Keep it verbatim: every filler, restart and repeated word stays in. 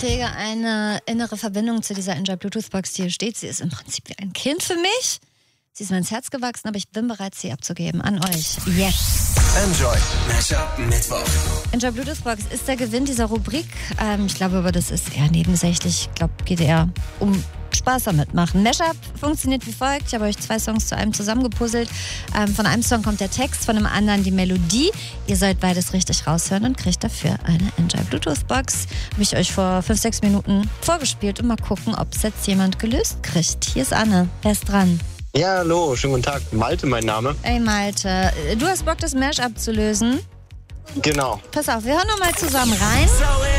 pflege eine innere Verbindung zu dieser Enjoy Bluetooth Box, die hier steht. Sie ist im Prinzip wie ein Kind für mich. Sie ist mir ins Herz gewachsen, aber ich bin bereit, sie abzugeben an euch. Yes! Enjoy Mashup Mittwoch. Enjoy Bluetooth Box ist der Gewinn dieser Rubrik. Ähm, ich glaube aber, das ist eher nebensächlich. Ich glaube, geht eher um Spaß damit machen. Mashup funktioniert wie folgt. Ich habe euch zwei Songs zu einem zusammengepuzzelt. Ähm, von einem Song kommt der Text, von dem anderen die Melodie. Ihr sollt beides richtig raushören und kriegt dafür eine Enjoy Bluetooth Box. Habe ich euch vor fünf, sechs Minuten vorgespielt und mal gucken, ob es jetzt jemand gelöst kriegt. Hier ist Anne. Wer ist dran? Ja, hallo, schönen guten Tag. Malte, mein Name. Ey Malte, du hast Bock, das Mashup zu lösen? Genau. Pass auf, wir hören noch mal zusammen rein.